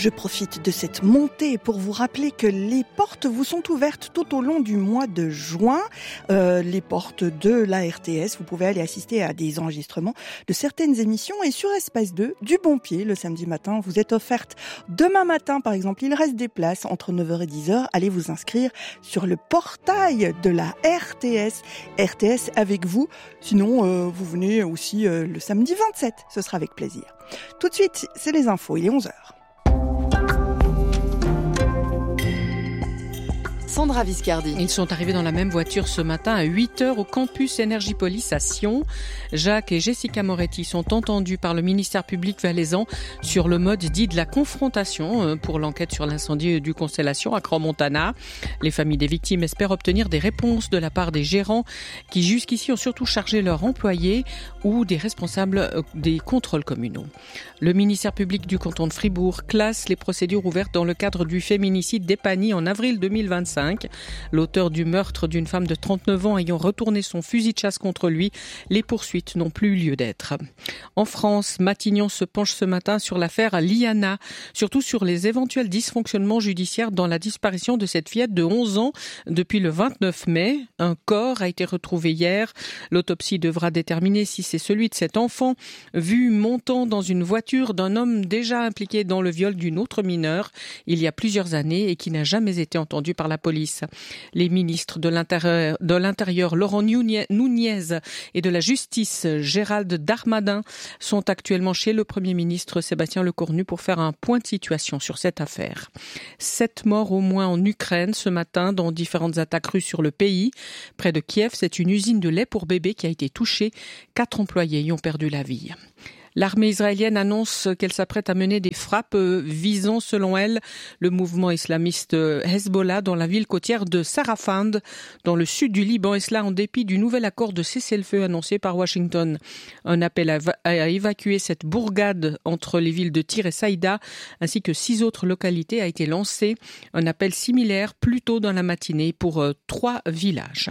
Je profite de cette montée pour vous rappeler que les portes vous sont ouvertes tout au long du mois de juin. Les portes de la RTS, vous pouvez aller assister à des enregistrements de certaines émissions et sur Espace 2, du bon pied, le samedi matin, vous êtes offerte. Demain matin, par exemple, il reste des places entre 9h et 10h. Allez vous inscrire sur le portail de la RTS. RTS avec vous. Sinon, vous venez aussi le samedi 27. Ce sera avec plaisir. Tout de suite, c'est les infos. Il est 11h. Sandra Viscardi. Ils sont arrivés dans la même voiture ce matin à 8h au campus Énergie-Police à Sion. Jacques et Jessica Moretti sont entendus par le ministère public valaisan sur le mode dit de la confrontation pour l'enquête sur l'incendie du Constellation à Crans-Montana. Les familles des victimes espèrent obtenir des réponses de la part des gérants qui jusqu'ici ont surtout chargé leurs employés ou des responsables des contrôles communaux. Le ministère public du canton de Fribourg classe les procédures ouvertes dans le cadre du féminicide d'Epany en avril 2025. L'auteur du meurtre d'une femme de 39 ans ayant retourné son fusil de chasse contre lui, les poursuites n'ont plus lieu d'être. En France, Matignon se penche ce matin sur l'affaire Liana, surtout sur les éventuels dysfonctionnements judiciaires dans la disparition de cette fillette de 11 ans depuis le 29 mai. Un corps a été retrouvé hier. L'autopsie devra déterminer si c'est celui de cet enfant vu montant dans une voiture d'un homme déjà impliqué dans le viol d'une autre mineure il y a plusieurs années et qui n'a jamais été entendu par la police. Les ministres de l'Intérieur Laurent Nunez et de la Justice Gérald Darmanin sont actuellement chez le Premier ministre Sébastien Lecornu pour faire un point de situation sur cette affaire. 7 morts au moins en Ukraine ce matin dans différentes attaques russes sur le pays. Près de Kiev, c'est une usine de lait pour bébés qui a été touchée. 4 employés y ont perdu la vie. L'armée israélienne annonce qu'elle s'apprête à mener des frappes visant, selon elle, le mouvement islamiste Hezbollah dans la ville côtière de Sarafand, dans le sud du Liban, et cela en dépit du nouvel accord de cessez-le-feu annoncé par Washington. Un appel à évacuer cette bourgade entre les villes de Tyr et Saïda, ainsi que 6 autres localités, a été lancé. Un appel similaire plus tôt dans la matinée pour 3 villages.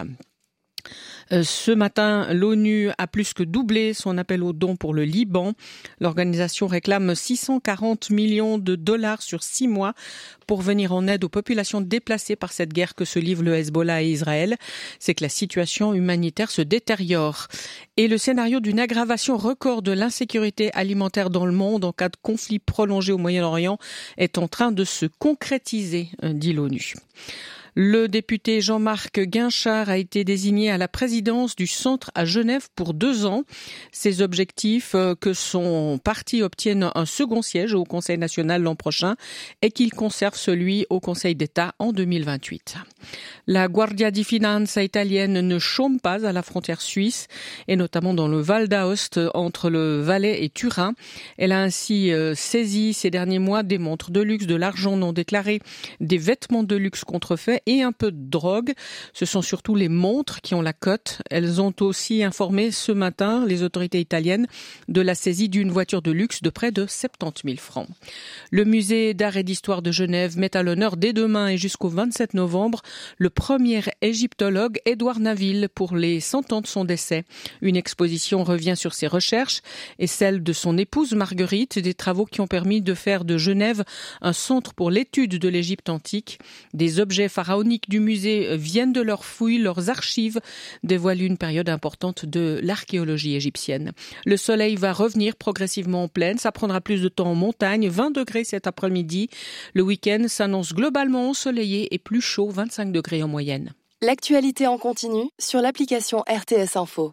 Ce matin, l'ONU a plus que doublé son appel aux dons pour le Liban. L'organisation réclame 640 millions de dollars sur 6 mois pour venir en aide aux populations déplacées par cette guerre que se livrent le Hezbollah et Israël. C'est que la situation humanitaire se détériore. Et le scénario d'une aggravation record de l'insécurité alimentaire dans le monde en cas de conflit prolongé au Moyen-Orient est en train de se concrétiser, dit l'ONU. Le député Jean-Marc Guinchard a été désigné à la présidence du centre à Genève pour 2 ans. Ses objectifs, que son parti obtienne un second siège au Conseil national l'an prochain et qu'il conserve celui au Conseil d'État en 2028. La Guardia di Finanza italienne ne chôme pas à la frontière suisse et notamment dans le Val d'Aoste entre le Valais et Turin. Elle a ainsi saisi ces derniers mois des montres de luxe, de l'argent non déclaré, des vêtements de luxe contrefaits et un peu de drogue. Ce sont surtout les montres qui ont la cote. Elles ont aussi informé ce matin les autorités italiennes de la saisie d'une voiture de luxe de près de 70 000 francs. Le musée d'art et d'histoire de Genève met à l'honneur dès demain et jusqu'au 27 novembre le premier égyptologue Édouard Naville pour les 100 ans de son décès. Une exposition revient sur ses recherches et celle de son épouse Marguerite, des travaux qui ont permis de faire de Genève un centre pour l'étude de l'Égypte antique. Des objets pharaoniques du musée viennent de leurs fouilles, leurs archives dévoilent une période importante de l'archéologie égyptienne. Le soleil va revenir progressivement en plaine, ça prendra plus de temps en montagne, 20 degrés cet après-midi. Le week-end s'annonce globalement ensoleillé et plus chaud, 25 degrés en moyenne. L'actualité en continu sur l'application RTS Info.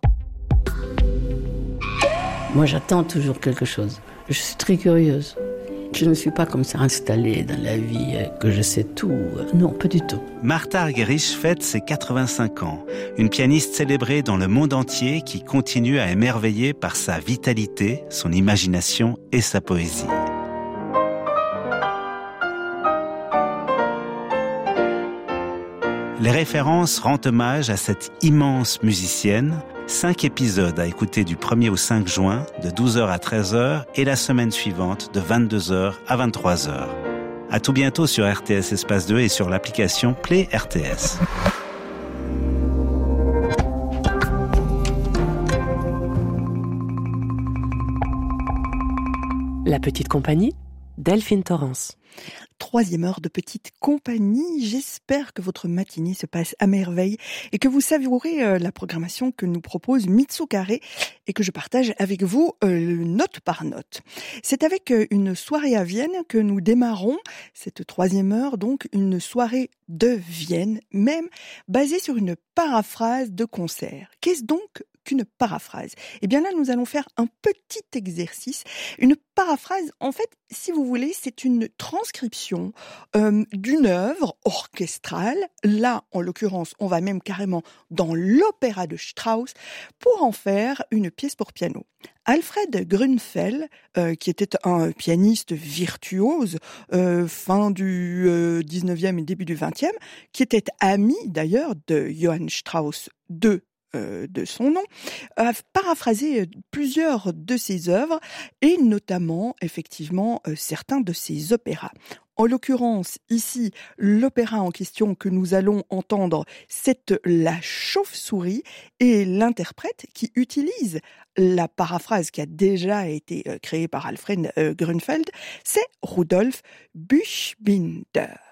Moi, j'attends toujours quelque chose. Je suis très curieuse. Je ne suis pas comme ça installée dans la vie, que je sais tout. Non, pas du tout. Martha Argerich fête ses 85 ans. Une pianiste célébrée dans le monde entier qui continue à émerveiller par sa vitalité, son imagination et sa poésie. Les références rendent hommage à cette immense musicienne. 5 épisodes à écouter du 1er au 5 juin, de 12h à 13h, et la semaine suivante, de 22h à 23h. À tout bientôt sur RTS Espace 2 et sur l'application Play RTS. La petite compagnie, Delphine Torrance. Troisième heure de petite compagnie. J'espère que votre matinée se passe à merveille et que vous savourez la programmation que nous propose Mitsu Carré et que je partage avec vous note par note. C'est avec une soirée à Vienne que nous démarrons cette troisième heure, donc une soirée de Vienne, même basée sur une paraphrase de concert. Qu'est-ce donc qu'une paraphrase? Eh bien là, nous allons faire un petit exercice. Une paraphrase, en fait, si vous voulez, c'est une transcription d'une œuvre orchestrale. Là, en l'occurrence, on va même carrément dans l'opéra de Strauss pour en faire une pièce pour piano. Alfred Grünfeld, qui était un pianiste virtuose, fin du 19e et début du 20e, qui était ami d'ailleurs de Johann Strauss II, de son nom, a paraphrasé plusieurs de ses œuvres et notamment, effectivement, certains de ses opéras. En l'occurrence, ici, l'opéra en question que nous allons entendre, c'est La Chauve-souris et l'interprète qui utilise la paraphrase qui a déjà été créée par Alfred Grünfeld, c'est Rudolf Buchbinder.